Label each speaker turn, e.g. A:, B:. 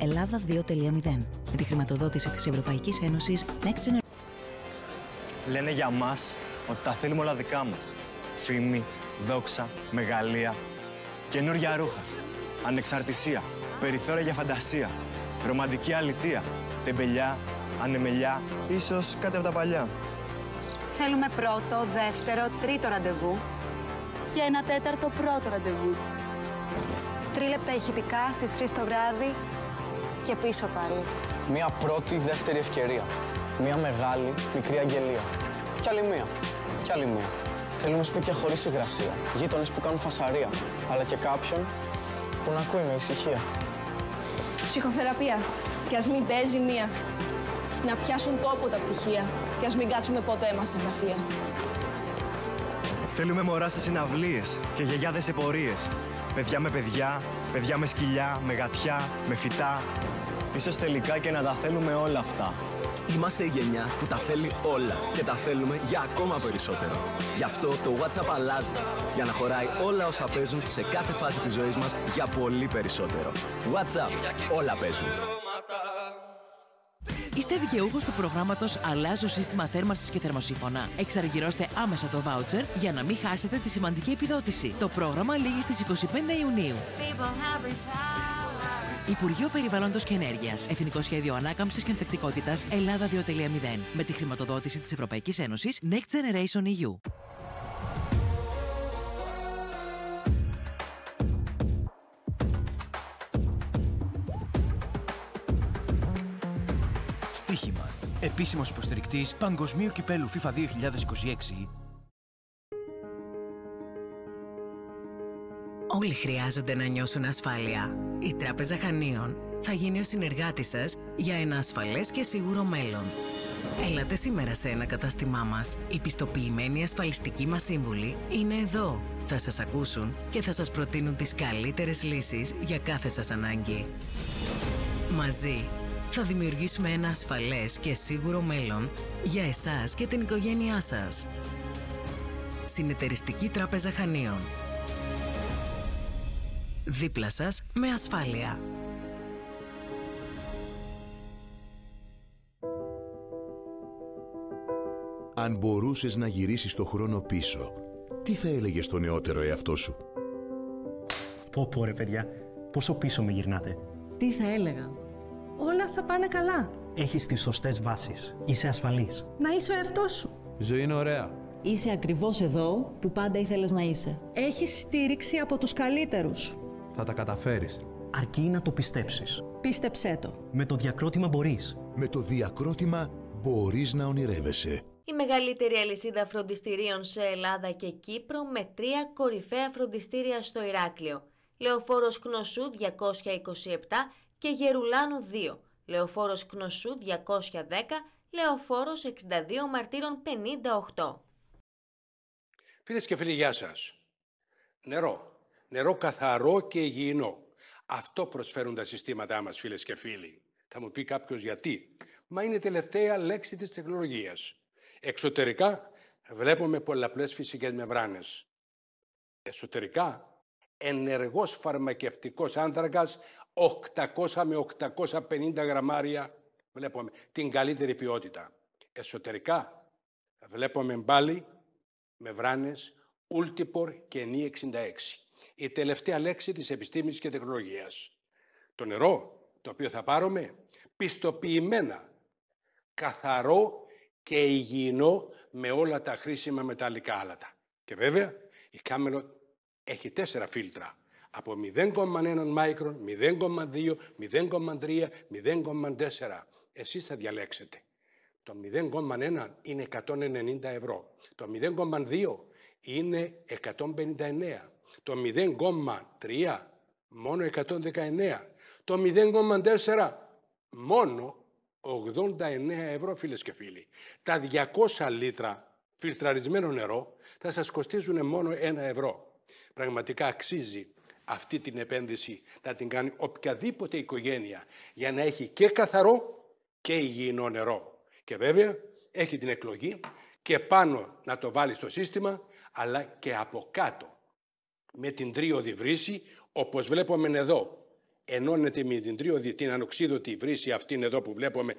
A: Ελλάδα 2.0 με τη χρηματοδότηση της Ευρωπαϊκής Ένωσης Next Generation.
B: Λένε για μας ότι τα θέλουμε όλα δικά μας. Φήμη, δόξα, μεγαλεία, καινούργια ρούχα, ανεξαρτησία, περιθώρια για φαντασία, ρομαντική αλητεία, τεμπελιά, ανεμελιά, ίσως κάτι από τα παλιά.
C: Θέλουμε πρώτο, δεύτερο, τρίτο ραντεβού και ένα τέταρτο πρώτο ραντεβού. 3 λεπτά ηχητικά στις 3 το βράδυ και πίσω πάλι.
D: Μία πρώτη, δεύτερη ευκαιρία. Μία μεγάλη, μικρή αγγελία. Κι άλλη μία. Κι άλλη μία. Θέλουμε σπίτια χωρίς υγρασία. Γείτονες που κάνουν φασαρία. Αλλά και κάποιον που να ακούει με ησυχία.
E: Ψυχοθεραπεία. Κι ας μην παίζει μία. Να πιάσουν τόπο τα πτυχία. Κι ας μην κάτσουμε ποτέ μας σε γραφεία.
B: Θέλουμε μωρά σε συναυλίες και γιαγιάδες σε πορείες. Παιδιά με παιδιά, παιδιά με σκυλιά, με γατιά, με φυτά. Ίσως τελικά και να τα θέλουμε όλα αυτά.
F: Είμαστε η γενιά που τα θέλει όλα και τα θέλουμε για ακόμα περισσότερο. Γι' αυτό το WhatsApp αλλάζει, για να χωράει όλα όσα παίζουν σε κάθε φάση της ζωής μας για πολύ περισσότερο. WhatsApp, όλα παίζουν.
G: Είστε δικαιούχος του προγράμματος Αλλάζω σύστημα θέρμανσης και θερμοσύφωνα. Εξαργυρώστε άμεσα το βάουτσερ για να μην χάσετε τη σημαντική επιδότηση. Το πρόγραμμα λήγει στις 25 Ιουνίου. Υπουργείο Περιβάλλοντος και Ενέργειας. Εθνικό Σχέδιο Ανάκαμψης και Ανθεκτικότητας Ελλάδα 2.0. Με τη χρηματοδότηση της Ευρωπαϊκής Ένωσης Next Generation EU.
H: Στοίχημα. Επίσημος υποστηρικτής Παγκοσμίου Κυπέλλου FIFA 2026.
I: Όλοι χρειάζονται να νιώσουν ασφάλεια. Η Τράπεζα Χανίων θα γίνει ο συνεργάτης σας για ένα ασφαλές και σίγουρο μέλλον. Έλατε σήμερα σε ένα κατάστημά μας. Οι πιστοποιημένοι ασφαλιστικοί μας σύμβουλοι είναι εδώ. Θα σας ακούσουν και θα σας προτείνουν τις καλύτερες λύσεις για κάθε σας ανάγκη. Μαζί θα δημιουργήσουμε ένα ασφαλές και σίγουρο μέλλον για εσάς και την οικογένειά σας. Συνεταιριστική Τράπεζα Χανίων. Δίπλα σας με ασφάλεια.
J: Αν μπορούσες να γυρίσεις το χρόνο πίσω, τι θα έλεγες στο νεότερο εαυτό σου?
K: Πω ρε παιδιά, πόσο πίσω με γυρνάτε.
L: Τι θα έλεγα? Όλα θα πάνε καλά.
K: Έχεις τις σωστές βάσεις. Είσαι ασφαλής.
L: Να είσαι ο εαυτός σου.
M: Η ζωή είναι ωραία.
L: Είσαι ακριβώς εδώ που πάντα ήθελες να είσαι. Έχεις στήριξη από τους καλύτερους.
M: Θα τα καταφέρεις.
K: Αρκεί να το πιστέψεις.
L: Πίστεψέ το.
K: Με το διακρότημα μπορείς.
J: Με το διακρότημα μπορείς να ονειρεύεσαι.
N: Η μεγαλύτερη αλυσίδα φροντιστηρίων σε Ελλάδα και Κύπρο με 3 κορυφαία φροντιστήρια στο Ηράκλειο. Λεωφόρος Κνωσού 227 και Γερουλάνου 2. Λεωφόρος Κνωσού 210, Λεωφόρος 62 Μαρτύρων 58.
O: Φίλες και φίλοι, γεια σας. Νερό. Νερό καθαρό και υγιεινό. Αυτό προσφέρουν τα συστήματά μας, φίλες και φίλοι. Θα μου πει κάποιος γιατί. Μα είναι η τελευταία λέξη της τεχνολογίας. Εξωτερικά βλέπουμε πολλαπλές φυσικές μεμβράνες. Εσωτερικά ενεργός φαρμακευτικός άνθρακας 800 με 850 γραμμάρια. Βλέπουμε την καλύτερη ποιότητα. Εσωτερικά βλέπουμε μπάλι, μεμβράνες, Ultipor και NI 66. Η τελευταία λέξη της επιστήμης και τεχνολογίας. Το νερό, το οποίο θα πάρουμε, πιστοποιημένα, καθαρό και υγιεινό με όλα τα χρήσιμα μεταλλικά άλατα. Και βέβαια, η Camelot έχει 4 φίλτρα. Από 0,1 μάικρον, 0,2, 0,3, 0,4. Εσείς θα διαλέξετε. Το 0,1 είναι 190 ευρώ. Το 0,2 είναι 159. Το 0,3 μόνο 119. Το 0,4 μόνο 89 ευρώ, φίλες και φίλοι. Τα 200 λίτρα φιλτραρισμένο νερό θα σας κοστίζουν μόνο 1 ευρώ. Πραγματικά αξίζει αυτή την επένδυση να την κάνει οποιαδήποτε οικογένεια για να έχει και καθαρό και υγιεινό νερό. Και βέβαια έχει την εκλογή και πάνω να το βάλει στο σύστημα, αλλά και από κάτω με την τρίωδη βρύση, όπως βλέπουμε εδώ. ενώνεται με την τριωδή, την ανοξίδωτη βρύση αυτήν εδώ που βλέπουμε